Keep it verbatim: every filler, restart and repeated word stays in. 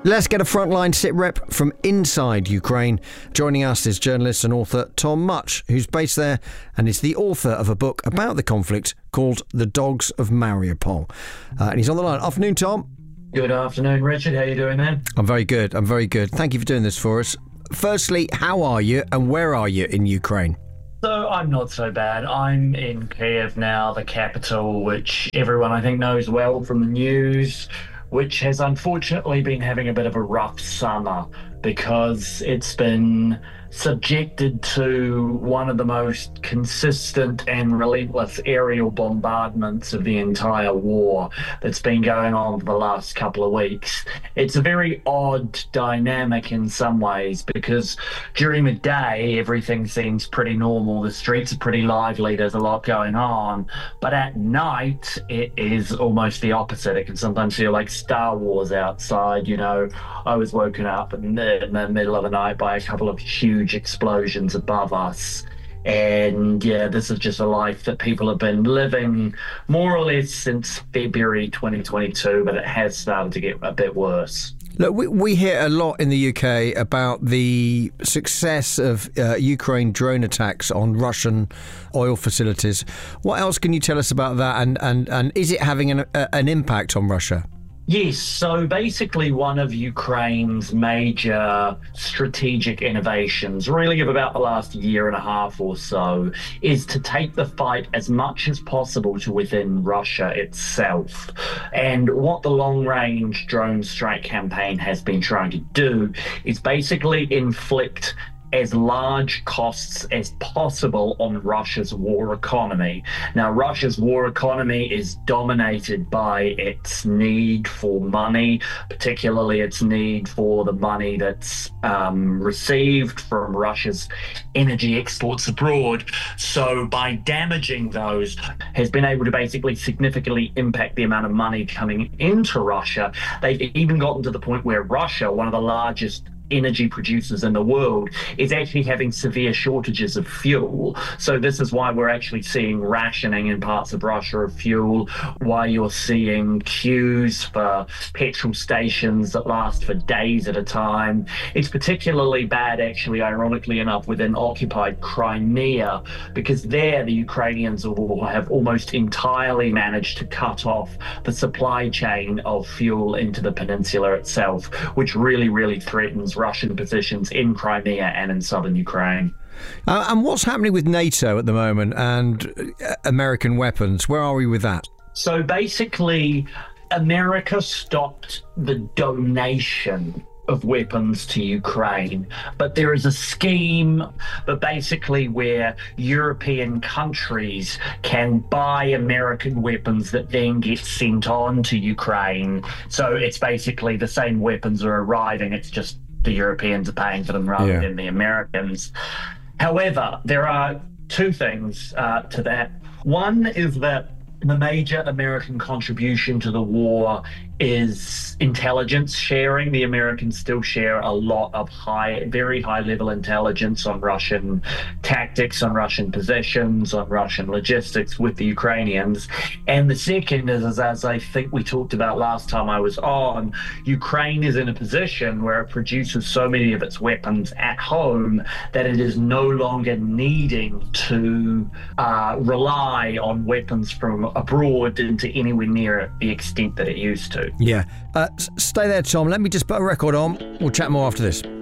Let's get a frontline sit rep from inside Ukraine. Joining us is journalist and author Tom Much, who's based there and is the author of a book about the conflict called The Dogs of Mariupol. Uh, and he's on the line. Afternoon, Tom. Good afternoon, Richard. How you doing, man? I'm very good. I'm very good. Thank you for doing this for us. Firstly, how are you and where are you in Ukraine? So I'm not so bad. I'm in Kiev now, the capital, which everyone I think knows well from the news, which has unfortunately been having a bit of a rough summer because it's been subjected to one of the most consistent and relentless aerial bombardments of the entire war that's been going on for the last couple of weeks. It's a very odd dynamic in some ways because during the day everything seems pretty normal, the streets are pretty lively, there's a lot going on, but at night it is almost the opposite. It can sometimes feel like Star Wars outside. You know, I was woken up in the, in the middle of the night by a couple of huge explosions above us, and yeah, this is just a life that people have been living more or less since February twenty twenty-two, but it has started to get a bit worse. Look, we, we hear a lot in the U K about the success of uh, Ukraine drone attacks on Russian oil facilities. What else can you tell us about that, and, and, and is it having an, uh, an impact on Russia? Yes, so basically one of Ukraine's major strategic innovations, really of about the last year and a half or so, is to take the fight as much as possible to within Russia itself. And what the long-range drone strike campaign has been trying to do is basically inflict as large costs as possible on Russia's war economy. Now, Russia's war economy is dominated by its need for money, particularly its need for the money that's um, received from Russia's energy exports abroad. So by damaging those, has been able to basically significantly impact the amount of money coming into Russia. They've even gotten to the point where Russia, one of the largest energy producers in the world, is actually having severe shortages of fuel. So this is why we're actually seeing rationing in parts of Russia of fuel, why you're seeing queues for petrol stations that last for days at a time. It's particularly bad, actually, ironically enough, within occupied Crimea, because there the Ukrainians have almost entirely managed to cut off the supply chain of fuel into the peninsula itself, which really, really threatens Russian positions in Crimea and in southern Ukraine. Uh, and what's happening with NATO at the moment and uh, American weapons? Where are we with that? So basically, America stopped the donation of weapons to Ukraine, but there is a scheme but basically where European countries can buy American weapons that then get sent on to Ukraine. So it's basically the same weapons are arriving, it's just the Europeans are paying for them rather yeah. than the Americans. However, there are two things uh, to that. One is that the major American contribution to the war is intelligence sharing. The Americans still share a lot of high, very high level intelligence on Russian tactics, on Russian positions, on Russian logistics with the Ukrainians. And the second is, is, as I think we talked about last time I was on, Ukraine is in a position where it produces so many of its weapons at home that it is no longer needing to uh, rely on weapons from abroad into anywhere near the extent that it used to. Yeah. Uh, stay there, Tom. Let me just put a record on. We'll chat more after this.